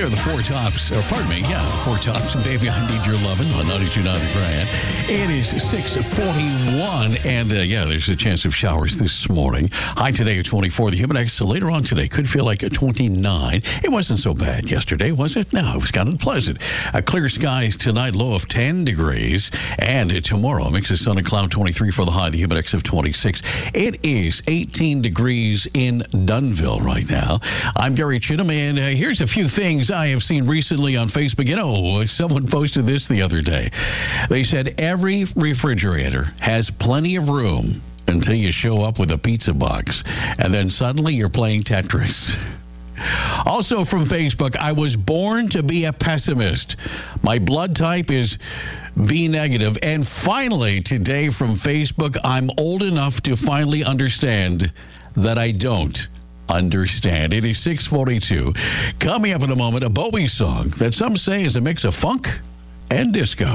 They're the Four Tops, or pardon me, the Four Tops. And Baby, I Need Your Lovin' on 92.9 The Grand. It is 6:41, and there's a chance of showers this morning. High today at 24. The humid index later on today could feel like a 29. It wasn't so bad yesterday, was it? No, it was kind of pleasant. Clear skies tonight, low of 10 degrees. And tomorrow, a mix of sun and cloud, 23 for the high, the humid index of 26. It is 18 degrees in Dunville right now. I'm Gary Chittum, and here's a few things I have seen recently on Facebook. You know, someone posted this the other day. They said every refrigerator has plenty of room until you show up with a pizza box, and then suddenly you're playing Tetris. Also from Facebook, I was born to be a pessimist. My blood type is B negative. And finally, today from Facebook, I'm old enough to finally understand that I don't understand. It is 6:42. Coming up in a moment, a Bowie song that some say is a mix of funk and disco.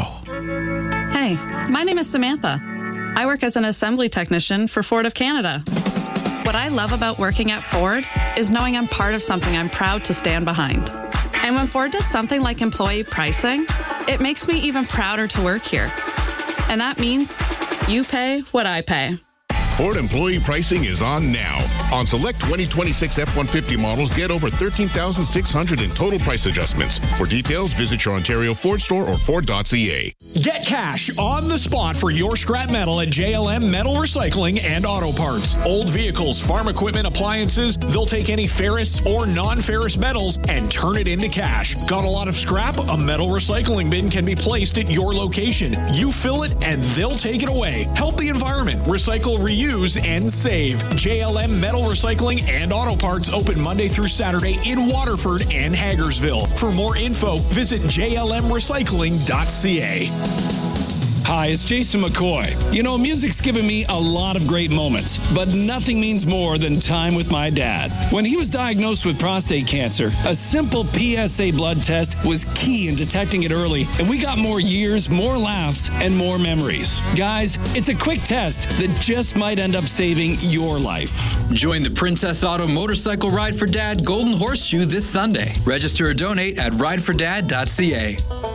Hey, my name is Samantha. I work as an assembly technician for Ford of Canada. What I love about working at Ford is knowing I'm part of something I'm proud to stand behind. And when Ford does something like employee pricing, it makes me even prouder to work here. And that means you pay what I pay. Ford employee pricing is on now. On select 2026 F-150 models, get over $13,600 in total price adjustments. For details, visit your Ontario Ford store or Ford.ca. Get cash on the spot for your scrap metal at JLM Metal Recycling and Auto Parts. Old vehicles, farm equipment, appliances, they'll take any ferrous or non-ferrous metals and turn it into cash. Got a lot of scrap? A metal recycling bin can be placed at your location. You fill it and they'll take it away. Help the environment. Recycle, reuse, and save. JLM Metal Recycling and Auto Parts open Monday through Saturday in Waterford and Hagersville. For more info, visit jlmrecycling.ca. Hi, it's Jason McCoy. You know, music's given me a lot of great moments, but nothing means more than time with my dad. When he was diagnosed with prostate cancer, a simple PSA blood test was key in detecting it early, and we got more years, more laughs, and more memories. Guys, it's a quick test that just might end up saving your life. Join the Princess Auto Motorcycle Ride for Dad Golden Horseshoe this Sunday. Register or donate at ridefordad.ca.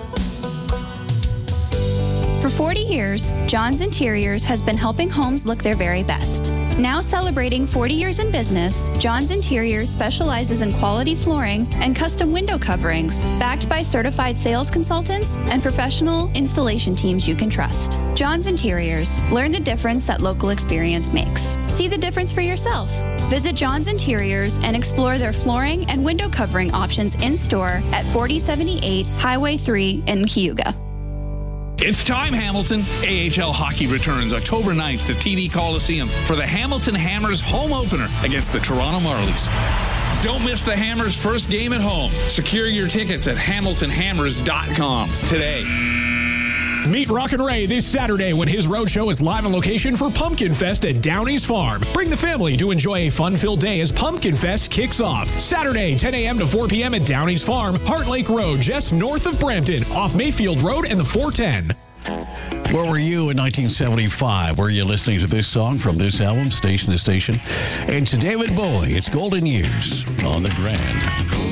For 40 years, John's Interiors has been helping homes look their very best. Now celebrating 40 years in business, John's Interiors specializes in quality flooring and custom window coverings, backed by certified sales consultants and professional installation teams you can trust. John's Interiors. Learn the difference that local experience makes. See the difference for yourself. Visit John's Interiors and explore their flooring and window covering options in-store at 4078 Highway 3 in Cayuga. It's time, Hamilton. AHL hockey returns October 9th to TD Coliseum for the Hamilton Hammers home opener against the Toronto Marlies. Don't miss the Hammers' first game at home. Secure your tickets at hamiltonhammers.com today. Meet Rockin' Ray this Saturday when his roadshow is live on location for Pumpkin Fest at Downey's Farm. Bring the family to enjoy a fun-filled day as Pumpkin Fest kicks off. Saturday, 10 a.m. to 4 p.m. at Downey's Farm, Heart Lake Road, just north of Brampton, off Mayfield Road and the 410. Where were you in 1975? Were you listening to this song from this album, Station to Station? And to David Bowie, it's Golden Years on the Grand.